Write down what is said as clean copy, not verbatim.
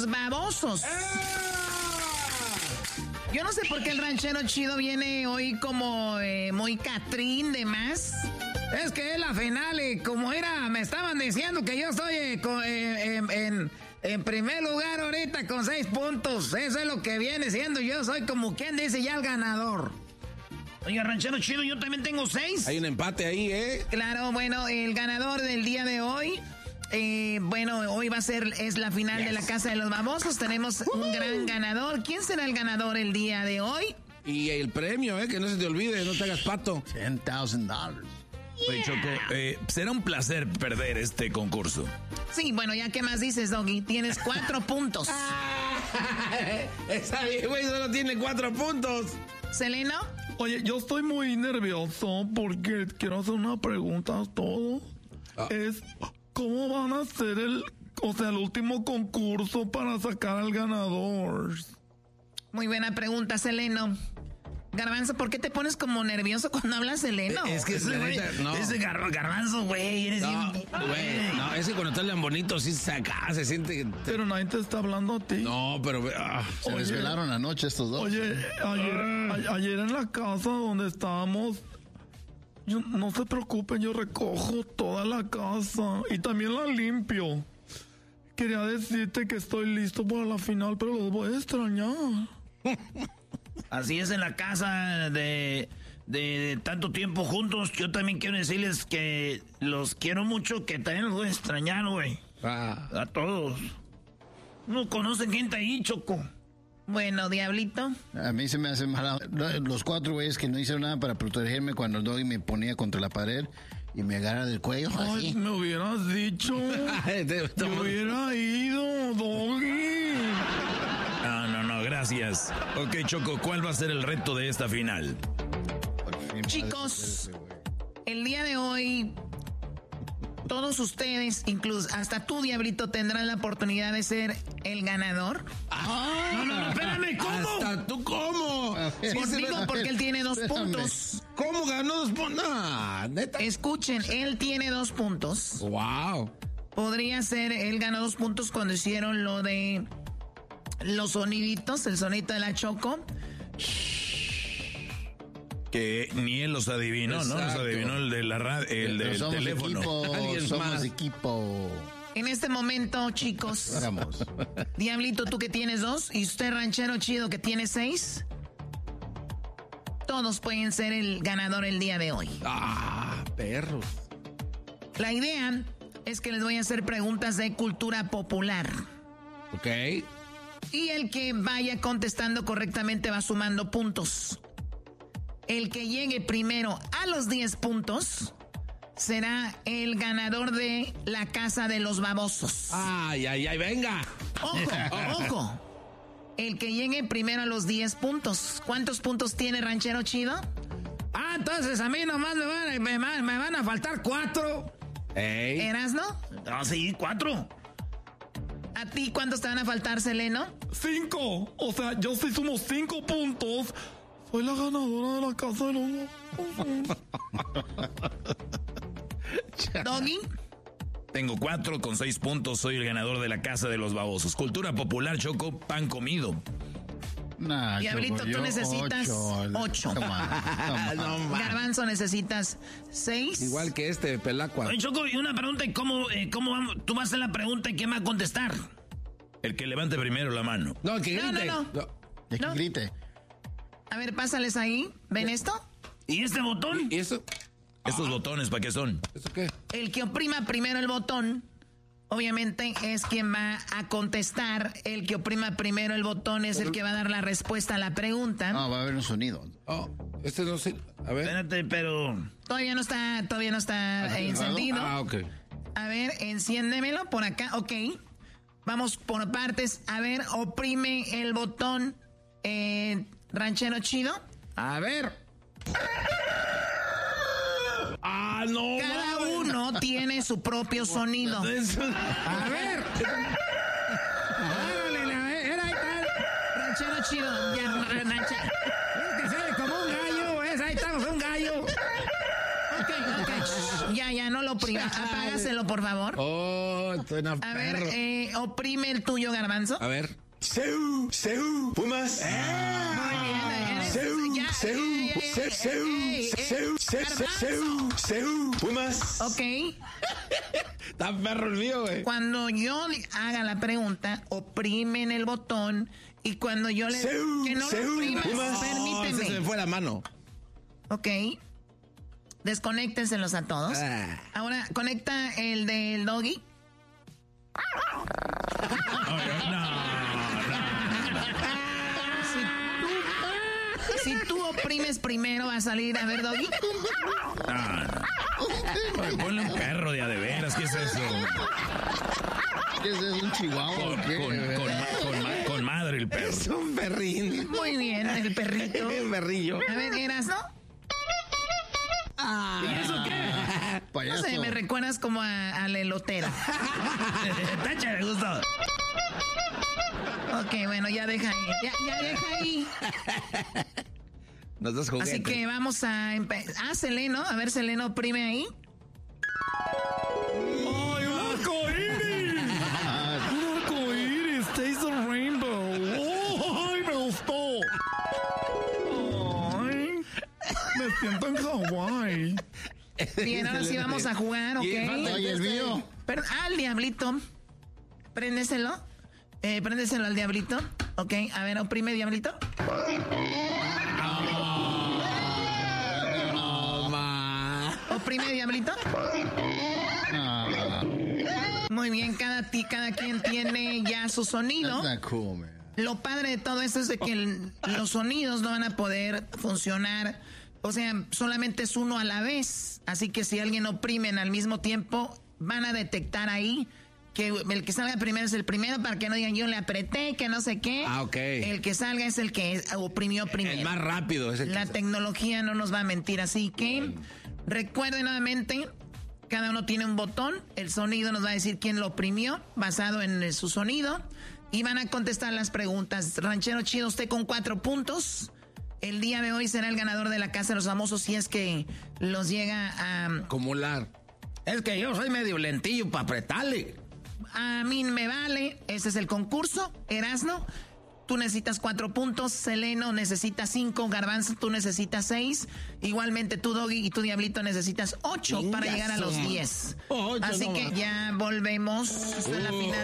los babosos. Yo no sé por qué el ranchero chido viene hoy como muy Catrín de más. Es que es la final y como era, me estaban diciendo que yo estoy en primer lugar ahorita con 6 puntos. Eso es lo que viene siendo. Yo soy como quien dice ya el ganador. Oiga, ranchero chido, yo también tengo 6. Hay un empate ahí, ¿eh? Claro, bueno, el ganador del día de hoy... hoy es la final de la Casa de los Babosos. Tenemos un gran ganador. ¿Quién será el ganador el día de hoy? Y el premio, que no se te olvide, no te hagas pato. $10,000. Oye, Choco, será un placer perder este concurso. Sí, bueno, ya qué más dices, Doggy. Tienes 4 puntos. Esa güey solo tiene 4 puntos. ¿Seleno? Oye, yo estoy muy nervioso porque quiero hacer una pregunta a todos. ¿Cómo van a hacer el último concurso para sacar al ganador? Muy buena pregunta, Seleno. Garbanzo, ¿por qué te pones como nervioso cuando hablas Seleno? Es que ese Garbanzo, güey, eres no, es que cuando está tan bonito sí se siente que... Pero nadie te está hablando a ti. No, pero... Se desvelaron anoche estos dos. Oye, ayer en la casa donde estábamos... No se preocupen, yo recojo toda la casa y también la limpio. Quería decirte que estoy listo para la final, pero los voy a extrañar. Así es en la casa de tanto tiempo juntos. Yo también quiero decirles que los quiero mucho, que también los voy a extrañar, güey. A todos. No conocen gente ahí, Choco. Bueno, Diablito. A mí se me hace mal. Los 4 güeyes que no hicieron nada para protegerme cuando el Doggy me ponía contra la pared y me agarra del cuello. Ay, así. me hubieras dicho. Yo hubiera ido, Doggy. No, gracias. Ok, Choco, ¿cuál va a ser el reto de esta final? Chicos, el día de hoy... Todos ustedes, incluso hasta tú, Diablito, tendrán la oportunidad de ser el ganador. No, espérame, ¿cómo? ¿Hasta tú cómo? Digo porque él tiene 2 puntos. ¿Cómo ganó 2 puntos? No, neta. Escuchen, él tiene 2 puntos. Wow. Podría ser, él ganó 2 puntos cuando hicieron lo de los soniditos, el sonito de la Choco. Que ni él los adivinó, Exacto. ¿no? Los adivinó el de la radio, el del teléfono. Somos equipo. En este momento, chicos, Vamos. Diablito, tú que tienes 2 y usted, ranchero chido, que tiene 6, todos pueden ser el ganador el día de hoy. Perros. La idea es que les voy a hacer preguntas de cultura popular. Ok. Y el que vaya contestando correctamente va sumando puntos. El que llegue primero a los 10 puntos será el ganador de la Casa de los Babosos. Ay, venga. Ojo. El que llegue primero a los 10 puntos. ¿Cuántos puntos tiene ranchero chido? Entonces a mí nomás me van a faltar 4. ¿Eras, no? No, sí, 4. ¿A ti cuántos te van a faltar, Seleno? 5. O sea, yo sí sumo 5 puntos. Soy la ganadora de la Casa de los... ¿Doggy? Tengo 4 con 6 puntos. Soy el ganador de la Casa de los Babosos. Cultura popular, Choco, pan comido. Nah, Diablito, Choco, tú yo necesitas 8. No, Garbanzo, necesitas 6. Igual que Pelacua. Oye, Choco, y una pregunta, ¿y cómo vamos? Tú vas a hacer la pregunta y ¿quién va a contestar? El que levante primero la mano. No, el que grite. No. Y que grite. A ver, pásales ahí. ¿Ven esto? ¿Y este botón? ¿Y eso? ¿Estos botones para qué son? ¿Eso qué? El que oprima primero el botón, obviamente es quien va a contestar. El que oprima primero el botón es el que va a dar la respuesta a la pregunta. No, va a haber un sonido. Este no sé. A ver. Espérate, pero... Todavía no está encendido. Ok. A ver, enciéndemelo por acá. Ok. Vamos por partes. A ver, oprime el botón. Ranchero chido. A ver. No. Cada uno tiene su propio sonido. A ver. Era ahí está. Ranchero chido. Ya, ranchero. Es que se ve como un gallo. Ahí estamos, un gallo. Ok. Ya, no lo oprima. Apágaselo, por favor. Oh, estoy una A ver, oprime el tuyo, Garbanzo. A ver. Seu, Pumas. Muy bien. Seu, Pumas. Ok. Está perro el mío, güey. Cuando yo haga la pregunta, oprimen el botón. Y cuando yo le... que no lo oprimas, Oh, ese se permíteme. me fue la mano. Ok. Desconéctenselos a todos. Ahora, conecta el del doggy. Si tú oprimes primero, va a salir, a ver, doggy. Oye, ponle un perro de a de veras, ¿qué es eso? ¿Qué es eso? ¿Un chihuahua o qué? Con madre el perro. Es un perrín. Muy bien, el perrito. Un berrillo. A ver, ¿eras, no? ¿Y eso qué? No Payaso. sé, me recuerdas como a la elotera. Tacha, me gustó. Ok, bueno, ya deja ahí. Ya deja ahí. Nos das juguetes. Así que vamos a empezar. Ah, Seleno. A ver, Seleno, oprime ahí. ¡Ay, un arcoíris! ¡Un arcoíris! ¡Taste the rainbow! ¡Oh, ¡ay, me gustó! ¡Ay! Me siento en Hawái. Bien, ahora sí vamos a jugar, ¿ok? Oye, el mío. Pero, al diablito. Préndeselo. Préndeselo al diablito. Ok, a ver, oprime, diablito. Oprime, diablito. Muy bien, cada quien tiene ya su sonido. That's not cool, man. Lo padre de todo esto es de que los sonidos no van a poder funcionar. O sea, solamente es uno a la vez. Así que si alguien oprimen al mismo tiempo, van a detectar ahí que el que salga primero es el primero, para que no digan yo le apreté, que no sé qué. Ah, ok. El que salga es el que oprimió primero. El más rápido. Es el La que... tecnología no nos va a mentir, así que recuerden nuevamente, cada uno tiene un botón, el sonido nos va a decir quién lo oprimió, basado en su sonido, y van a contestar las preguntas. Ranchero Chido, usted con 4 puntos. El día de hoy será el ganador de la Casa de los Famosos si es que los llega a... Acumular. Es que yo soy medio lentillo para apretarle. A mí me vale, ese es el concurso. Erasno, tú necesitas 4 puntos. Seleno necesita 5. Garbanzo, tú necesitas 6. Igualmente tú, Doggy, y tú, Diablito, necesitas 8 para llegar a los 10. Así que ya volvemos a la final.